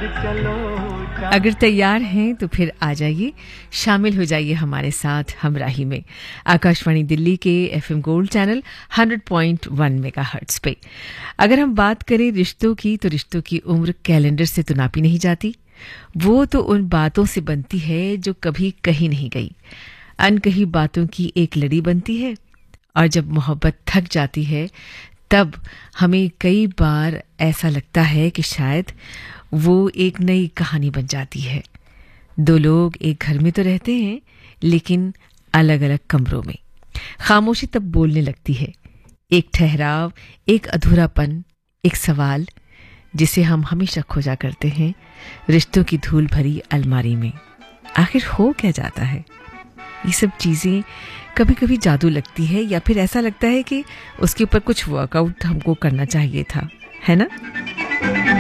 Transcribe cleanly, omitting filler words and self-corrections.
अगर तैयार हैं तो फिर आ जाइए, शामिल हो जाइए हमारे साथ हमराही में आकाशवाणी दिल्ली के एफएम गोल्ड चैनल 100.1 मेगाहर्ट्ज पे। अगर हम बात करें रिश्तों की, तो रिश्तों की उम्र कैलेंडर से तो नापी नहीं जाती। वो तो उन बातों से बनती है जो कभी कही नहीं गई। अनकही बातों की एक लड़ी बनती है, और जब मोहब्बत थक जाती है तब हमें कई बार ऐसा लगता है कि शायद वो एक नई कहानी बन जाती है। दो लोग एक घर में तो रहते हैं, लेकिन अलग अलग कमरों में। खामोशी तब बोलने लगती है, एक ठहराव, एक अधूरापन, एक सवाल जिसे हम हमेशा खोजा करते हैं रिश्तों की धूल भरी अलमारी में। आखिर हो क्या जाता है? ये सब चीज़ें कभी कभी जादू लगती है, या फिर ऐसा लगता है कि उसके ऊपर कुछ वर्कआउट हमको करना चाहिए था, है ना?